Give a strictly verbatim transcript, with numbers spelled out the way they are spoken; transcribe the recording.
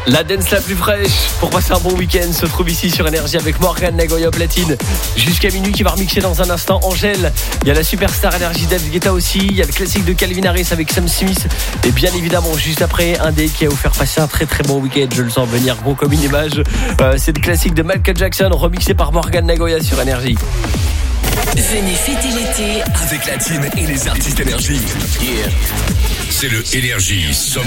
La dance la plus fraîche pour passer un bon week-end se trouve ici sur Énergie avec Morgan Nagoya Platine jusqu'à minuit qui va remixer dans un instant Angèle. Il y a la superstar Énergie David Guetta aussi. Il y a le classique de Calvin Harris avec Sam Smith. Et bien évidemment juste après un day qui va vous faire passer un très très bon week-end. Je le sens venir gros comme une image. euh, C'est le classique de Michael Jackson remixé par Morgan Nagoya sur Énergie. Venez fêter l'été avec la team et les artistes Énergie. Yeah. C'est le Énergie Summer